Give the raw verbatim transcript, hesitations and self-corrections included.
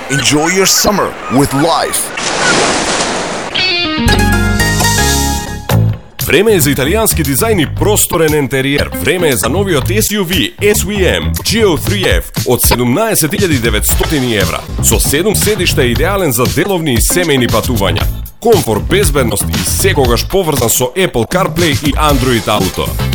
Enjoy your summer with Life. Време е за италијански дизајн и простоren ентериер. Време е за новиот ес ју ви ес ви ем джи о три еф од седумнаесет илјади и деветстотини евра. Со седум седишта е идеален за деловни и семејни патувања. Комфорт, безбедност и секогаш поврзан со Apple CarPlay и Android Auto.